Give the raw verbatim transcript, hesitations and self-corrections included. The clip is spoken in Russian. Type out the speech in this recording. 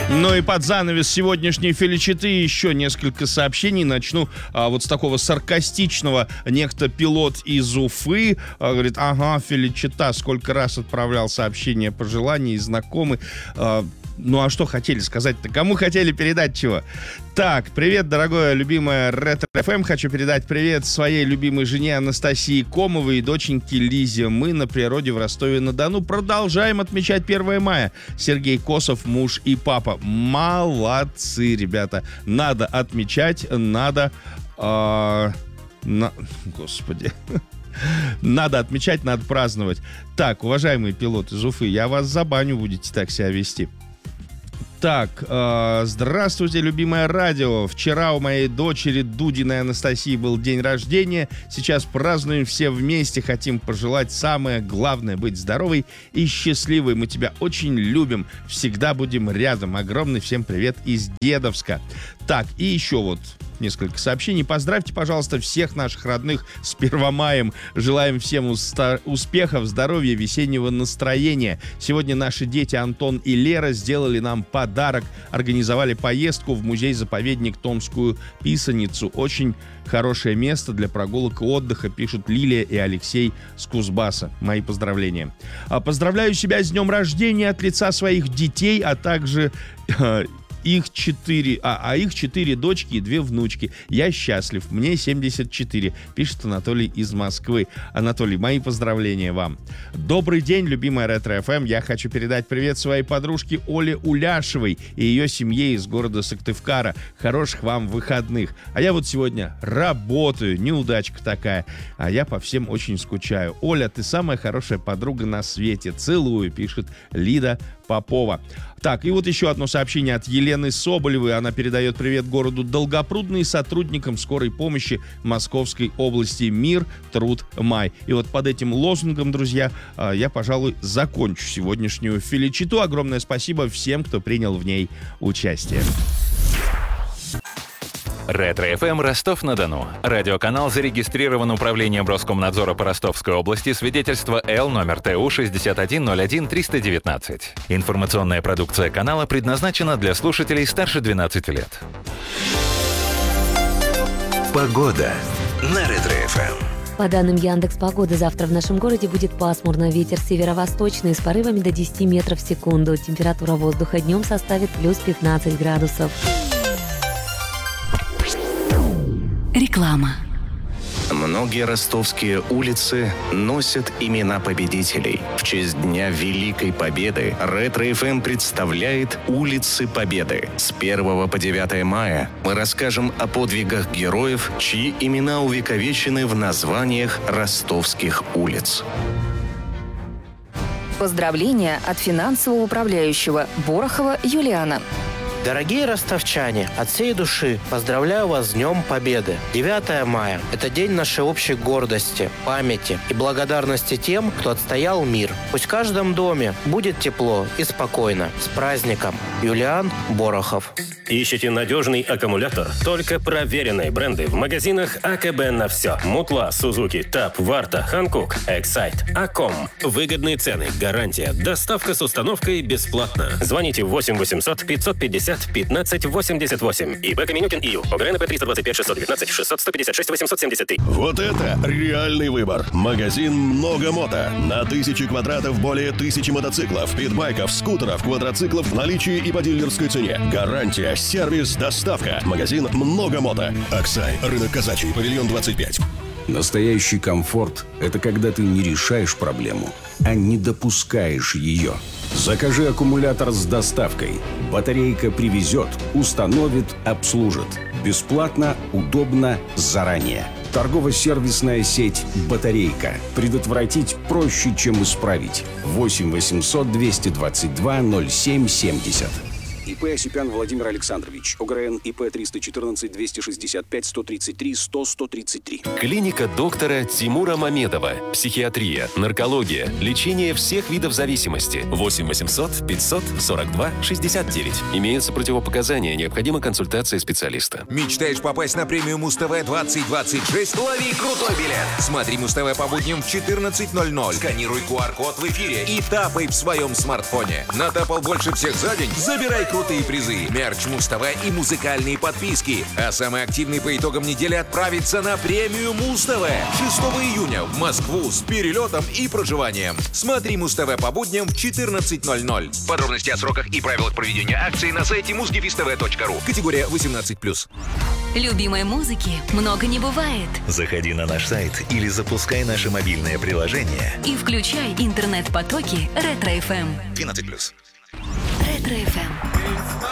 Ну и под занавес сегодняшней феличиты еще несколько сообщений. Начну а, вот с такого саркастичного. Некто пилот из Уфы а, говорит: ага, феличита, сколько раз отправлял сообщения, пожелания и знакомый. А, ну а что хотели сказать-то? Кому хотели передать чего? Так, привет, дорогое, любимое Ретро эф эм. Хочу передать привет своей любимой жене Анастасии Комовой и доченьке Лизе. Мы на природе в Ростове-на-Дону продолжаем отмечать первое мая. Сергей Косов, муж и папа. Молодцы, ребята. Надо отмечать, надо... Э, на, господи... Надо отмечать, надо праздновать. Так, уважаемые пилоты из Уфы, я вас забаню, будете так себя вести. Так, э, здравствуйте, любимое радио. Вчера у моей дочери Дудиной Анастасии был день рождения. Сейчас празднуем все вместе. Хотим пожелать самое главное — быть здоровой и счастливой. Мы тебя очень любим. Всегда будем рядом. Огромный всем привет из Дедовска. Так, и еще вот несколько сообщений. Поздравьте, пожалуйста, всех наших родных с Первомаем. Желаем всем уста- успехов, здоровья, весеннего настроения. Сегодня наши дети Антон и Лера сделали нам подарок. Организовали поездку в музей-заповедник Томскую Писаницу. Очень хорошее место для прогулок и отдыха, пишут Лилия и Алексей с Кузбасса. Мои поздравления. Поздравляю себя с днем рождения от лица своих детей, а также... Их четыре, а, а их четыре дочки и две внучки. Я счастлив, мне семьдесят четыре, пишет Анатолий из Москвы. Анатолий, мои поздравления вам. Добрый день, любимая Ретро эф эм. Я хочу передать привет своей подружке Оле Уляшевой и ее семье из города Сыктывкара. Хороших вам выходных. А я вот сегодня работаю, неудачка такая. А я по всем очень скучаю. Оля, ты самая хорошая подруга на свете. Целую, пишет Лида Попова. Так, и вот еще одно сообщение от Елены Соболевой. Она передает привет городу Долгопрудный и сотрудникам скорой помощи Московской области. Мир, труд, май. И вот под этим лозунгом, друзья, я, пожалуй, закончу сегодняшнюю феличиту. Огромное спасибо всем, кто принял в ней участие. Ретро эф эм Ростов-на-Дону. Радиоканал зарегистрирован Управлением Роскомнадзора по Ростовской области. Свидетельство Л номер Т У шестьдесят один ноль один триста девятнадцать. Информационная продукция канала предназначена для слушателей старше двенадцати лет. Погода на Ретро эф эм. По данным Яндекс.Погоды, завтра в нашем городе будет пасмурно. Ветер северо-восточный с порывами до десяти метров в секунду. Температура воздуха днем составит плюс пятнадцать градусов. Реклама. Многие ростовские улицы носят имена победителей. В честь Дня Великой Победы Ретро эф эм представляет «Улицы Победы». С первого по девятое мая мы расскажем о подвигах героев, чьи имена увековечены в названиях ростовских улиц. Поздравления от финансового управляющего Борохова Юлиана. Дорогие ростовчане, от всей души поздравляю вас с Днем Победы. девятое мая – это день нашей общей гордости, памяти и благодарности тем, кто отстоял мир. Пусть в каждом доме будет тепло и спокойно. С праздником! Юлиан Борохов. Ищите надежный аккумулятор? Только проверенные бренды в магазинах а ка бэ на все. Мутла, Сузуки, Тап, Варта, Ханкук, Эксайт, Аком. Выгодные цены, гарантия, доставка с установкой бесплатно. Звоните восемь восемьсот пятьсот пятьдесят пятнадцать восемьдесят восемь. ИП Каменюкин ИЮ. ОГРН П триста двадцать пять шестьсот девятнадцать шестьсот сто пятьдесят шесть восемьсот семьдесят три. Вот это реальный выбор. Магазин «Много мото». На тысячи квадратов более тысячи мотоциклов, питбайков, скутеров, квадроциклов в наличии и по дилерской цене. Гарантия, сервис, доставка. Магазин «Много мото». Аксай, рынок Казачий, павильон двадцать пять. Настоящий комфорт – это когда ты не решаешь проблему, а не допускаешь ее. Закажи аккумулятор с доставкой. Батарейка привезет, установит, обслужит. Бесплатно, удобно, заранее. Торгово-сервисная сеть «Батарейка». Предотвратить проще, чем исправить. восемь восемьсот двести двадцать два ноль семь семьдесят. ИП Осипян Владимир Александрович. ОГРН ИП триста четырнадцать двести шестьдесят пять сто тридцать три сто сто тридцать три. Клиника доктора Тимура Мамедова. Психиатрия, наркология, лечение всех видов зависимости. восемь восемьсот пятьсот сорок два шестьдесят девять. Имеются противопоказания, необходима консультация специалиста. Мечтаешь попасть на премию Муз-ТВ двадцать двадцать шесть? Лови крутой билет! Смотри Муз-ТВ по будням в четырнадцать ноль ноль. Сканируй ку ар код в эфире и тапай в своем смартфоне. Натапал больше всех за день? Забирай крутые призы, мерч Муз-ТВ и музыкальные подписки. А самый активный по итогам недели отправится на премию Муз-ТВ шестого июня в Москву с перелетом и проживанием. Смотри Муз-ТВ по будням в четырнадцать ноль ноль. Подробности о сроках и правилах проведения акции на сайте музгифиз тэ вэ точка ру. Категория восемнадцать плюс. Любимой музыки много не бывает. Заходи на наш сайт или запускай наше мобильное приложение И включай интернет-потоки Ретро эф эм. двенадцать плюс. Ретро эф эм.